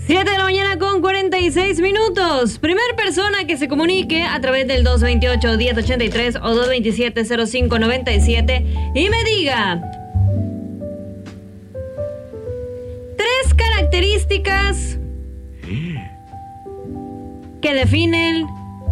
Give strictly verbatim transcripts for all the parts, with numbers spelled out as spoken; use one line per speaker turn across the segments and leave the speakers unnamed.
siete de la mañana con cuarenta y seis minutos. Primer persona que se comunique a través del dos veintiocho, diez ochenta y tres o dos veintisiete, cero cinco noventa y siete y me diga tres características que definen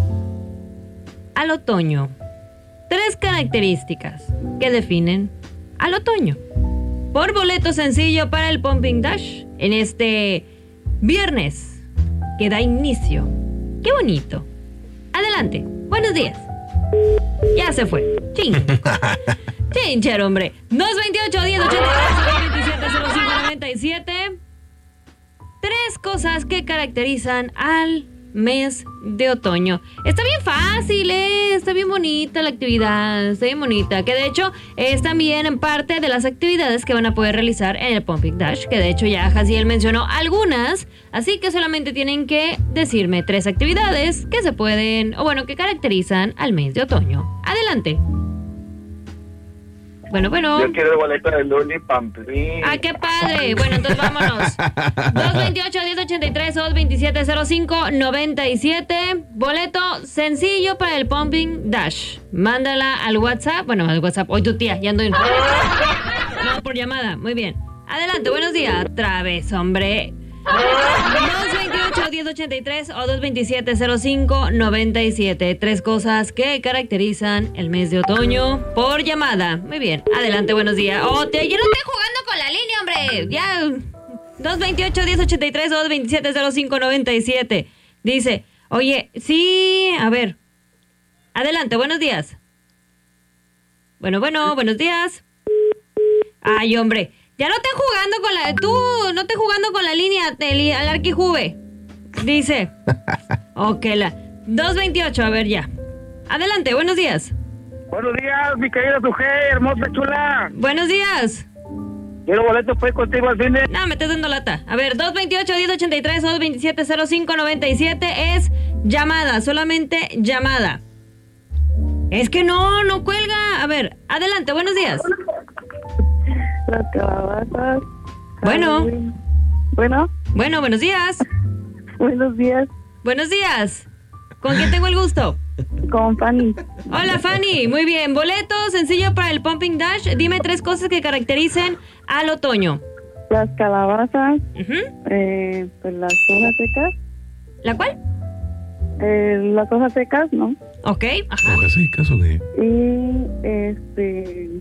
al otoño. Tres características que definen al otoño. Por boleto sencillo para el Pumping Dash en este viernes que da inicio. ¡Qué bonito! Adelante. Buenos días. Ya se fue. Chin. Chincher, hombre. dos veintiocho, diez ochenta y tres, dos veintisiete, cero cinco noventa y siete. Tres cosas que caracterizan al mes de otoño. Está bien fácil, ¿eh? Está bien bonita la actividad, está bien bonita, que de hecho es también en parte de las actividades que van a poder realizar en el Pumping Dash, que de hecho ya Jaciel mencionó algunas, así que solamente tienen que decirme tres actividades que se pueden, o bueno, que caracterizan al mes de otoño. Adelante. Bueno, bueno.
Yo quiero el boleto de Luli Pampín.
¡Ah, qué padre! Bueno, entonces vámonos. dos veintiocho, diez ochenta y tres o dos veintisiete, cero cinco noventa y siete. Boleto sencillo para el Pumping Dash. Mándala al WhatsApp. Bueno, al WhatsApp. Hoy tu tía, ya ando en... No, por llamada. Muy bien. Adelante, buenos días. Otra vez, hombre. dos veintiocho, diez ochenta y tres o dos veintisiete, cero cinco noventa y siete. Tres cosas que caracterizan el mes de otoño por llamada. Muy bien, adelante, buenos días. Oh, te, yo no estoy jugando con la línea, hombre. Ya, dos veintiocho, diez ochenta y tres o dos veintisiete, cero cinco noventa y siete. Dice, oye, sí, a ver. Adelante, buenos días. Bueno, bueno, buenos días. Ay, hombre. Ya no estés jugando con la... Tú no estés jugando con la línea del al Arquijuve. Dice. Ok, la... dos veintiocho, a ver ya. Adelante, buenos días.
Buenos días, mi querida mujer, hermosa, chula.
Buenos días.
Quiero boleto pues contigo al fin de...
No, me estás dando lata. A ver, dos veintiocho, diez ochenta y tres o dos veintisiete, cero cinco noventa y siete es llamada, solamente llamada. Es que no, no cuelga. A ver, adelante, buenos días.
Las calabazas.
Bueno.
Halloween. Bueno.
Bueno, buenos días.
Buenos días.
Buenos días. ¿Con quién tengo el gusto?
Con Fanny.
Hola, Fanny. Muy bien. Boleto sencillo para el Pumping Dash. Dime tres cosas que caractericen al otoño.
Las calabazas.
Uh-huh.
eh, pues las hojas secas.
¿La cuál?
Eh, las hojas secas, ¿no?
Ok. Ajá.
¿Hojas secas o qué?
Y este...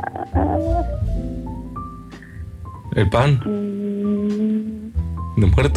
El pan
mm,
de muerto.